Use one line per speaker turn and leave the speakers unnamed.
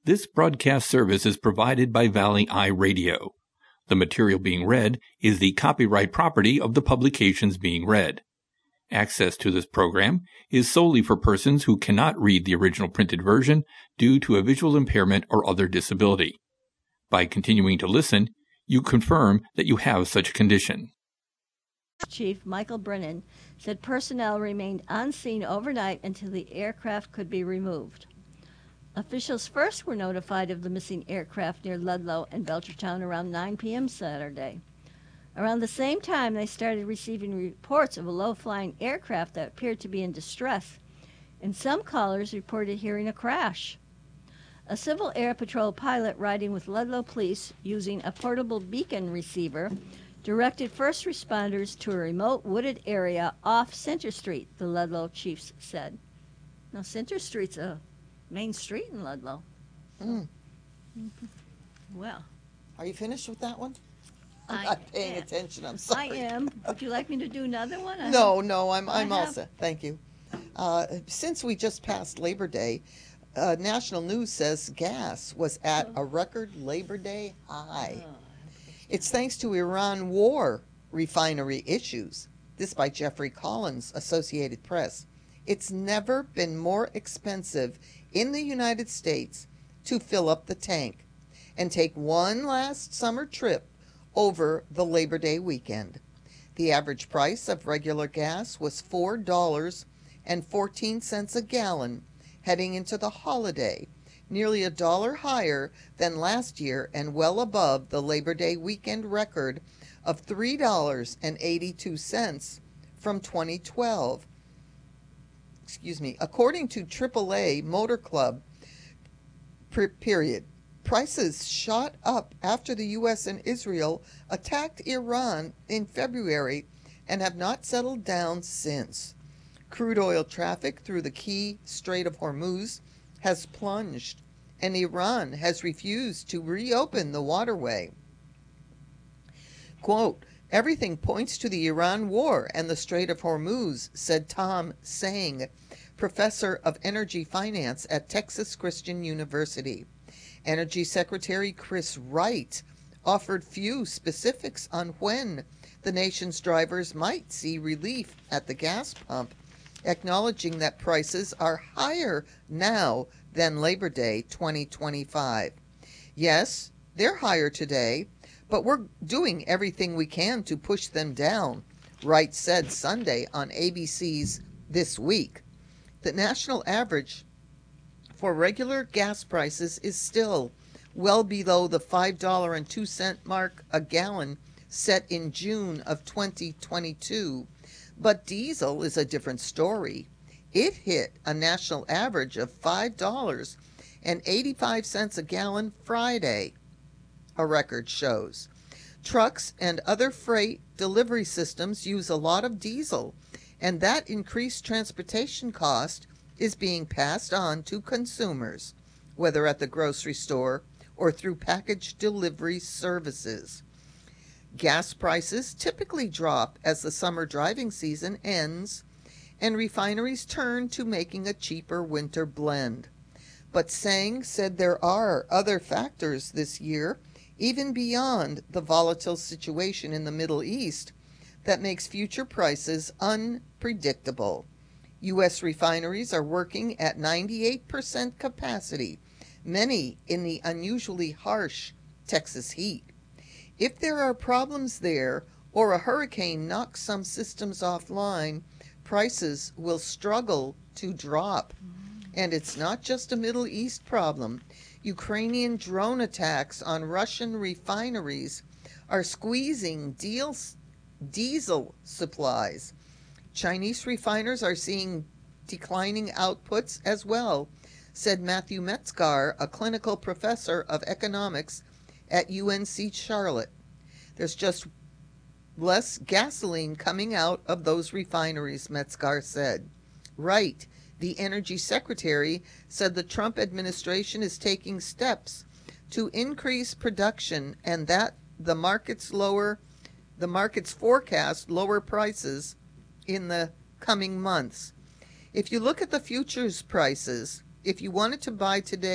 This broadcast service is provided by Valley Eye Radio. The material being read is the copyright property of the publications being read. Access to this program is solely for persons who cannot read the original printed version due to a visual impairment or other disability. By continuing to listen, you confirm that you have such a condition.
Chief Michael Brennan said personnel remained on scene overnight until the aircraft could be removed. Officials first were notified of the missing aircraft near Ludlow and Belchertown around 9 p.m. Saturday. Around the same time, they started receiving reports of a low-flying aircraft that appeared to be in distress, and some callers reported hearing a crash. A Civil Air Patrol pilot riding with Ludlow Police using a portable beacon receiver directed first responders to a remote wooded area off Center Street, the Ludlow chiefs said. Now, Center Street's a main street in Ludlow. Well.
Are you finished with that one? I'm not paying attention, I'm sorry.
I am. Would you like me to do another one?
No, I'm all set. Thank you. Since we just passed Labor Day, national news says gas was at a record Labor Day high. It's thanks to Iran war refinery issues. This by Jeffrey Collins, Associated Press. It's never been more expensive in the United States to fill up the tank and take one last summer trip over the Labor Day weekend. The average price of regular gas was $4.14 a gallon heading into the holiday, nearly $1 higher than last year and well above the Labor Day weekend record of $3.82 from 2012. According to AAA Motor Club, prices shot up after the U.S. and Israel attacked Iran in February and have not settled down since. Crude oil traffic through the key Strait of Hormuz has plunged, and Iran has refused to reopen the waterway. Quote, "Everything points to the Iran war and the Strait of Hormuz," said Tom Sang, professor of energy finance at Texas Christian University. Energy Secretary Chris Wright offered few specifics on when the nation's drivers might see relief at the gas pump, acknowledging that prices are higher now than Labor Day 2025. Yes, they're higher today, but we're doing everything we can to push them down, Wright said Sunday on ABC's This Week. The national average for regular gas prices is still well below the $5.02 mark a gallon set in June of 2022. But diesel is a different story. It hit a national average of $5.85 a gallon Friday, a record shows. Trucks and other freight delivery systems use a lot of diesel, and that increased transportation cost is being passed on to consumers, whether at the grocery store or through package delivery services. Gas prices typically drop as the summer driving season ends and refineries turn to making a cheaper winter blend. But Sang said there are other factors this year, even beyond the volatile situation in the Middle East, that makes future prices unpredictable. U.S. refineries are working at 98% capacity, many in the unusually harsh Texas heat. If there are problems there or a hurricane knocks some systems offline, prices will struggle to drop. And it's not just a Middle East problem. Ukrainian drone attacks on Russian refineries are squeezing diesel supplies. Chinese refiners are seeing declining outputs as well, said Matthew Metzgar, a clinical professor of economics at UNC Charlotte. There's just less gasoline coming out of those refineries, Metzgar said. Wright, the energy secretary, said the Trump administration is taking steps to increase production and that the markets forecast lower prices in the coming months. If you look at the futures prices, if you wanted to buy today